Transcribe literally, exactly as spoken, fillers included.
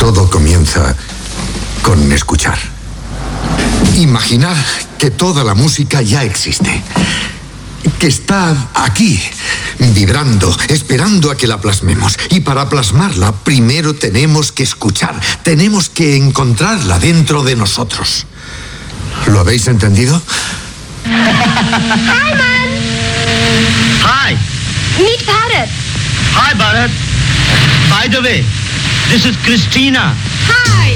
Todo comienza con escuchar. Imaginar que toda la música ya existe, que está aquí, vibrando, esperando a que la plasmemos. Y para plasmarla, primero tenemos que escuchar, tenemos que encontrarla dentro de nosotros. ¿Lo habéis entendido? Hi, man. Hi. Meet Bharat. Hi, Bharat. By the way, this is Christina. Hi.